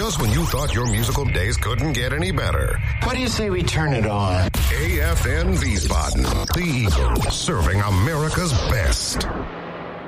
Just when you thought your musical days couldn't get any better. What do you say we turn it on? AFN Wiesbaden, the Eagle, serving America's best.